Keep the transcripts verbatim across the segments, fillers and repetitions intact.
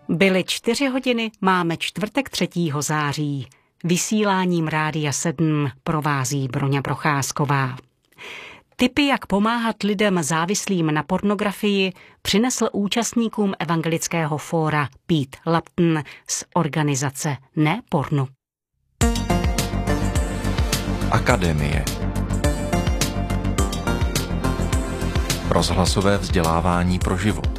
Byly čtyři hodiny, máme čtvrtek třetího září. Vysíláním Rádia sedm provází Broňa Procházková. Tipy, jak pomáhat lidem závislým na pornografii, přinesl účastníkům evangelického fóra Pete Lupton z organizace Ne pornu. Akademie. Rozhlasové vzdělávání pro život.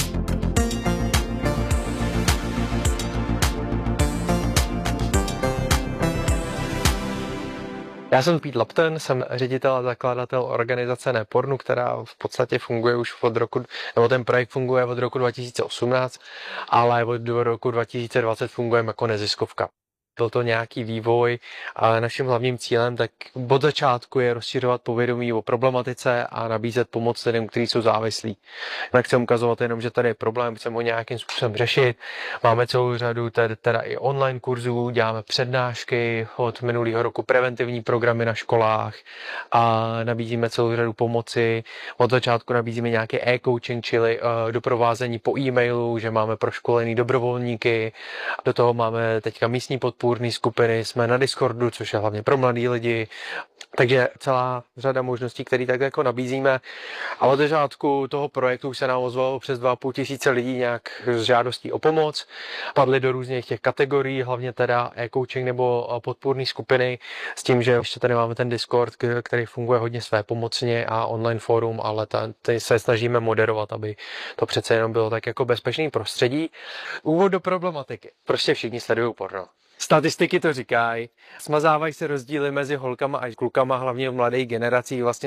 Já jsem Pete Lupton, jsem ředitel a zakladatel organizace Ne pornu, která v podstatě funguje už od roku, nebo ten projekt funguje od roku dva tisíce osmnáct, ale od roku dva tisíce dvacet fungujeme jako neziskovka. Byl to nějaký vývoj a naším hlavním cílem tak od začátku je rozšiřovat povědomí o problematice a nabízet pomoc lidem, kteří jsou závislí. Nechcem ukazovat jenom, že tady je problém, chceme ho nějakým způsobem řešit. Máme celou řadu teda, teda i online kurzů, děláme přednášky, od minulého roku preventivní programy na školách a nabízíme celou řadu pomoci. Od začátku nabízíme nějaký e-coaching, čili uh, doprovázení po e-mailu, že máme proškolený dobrovolníky. Do toho máme teďka místní podporu skupiny, jsme na Discordu, což je hlavně pro mladý lidi, takže celá řada možností, které tak jako nabízíme. A od začátku toho projektu už se nám ozvalo přes dva a půl tisíce lidí nějak s žádostí o pomoc. Padli do různých těch kategorií, hlavně teda e-coaching nebo podpůrné skupiny, s tím, že ještě tady máme ten Discord, který funguje hodně své pomocně a online fórum, ale tady se snažíme moderovat, aby to přece jenom bylo tak jako bezpečný prostředí. Úvod do problematiky. Prostě všichni sledují porno. Statistiky to říkají. Smazávají se rozdíly mezi holkama a klukama, hlavně v mladých generacích. Vlastně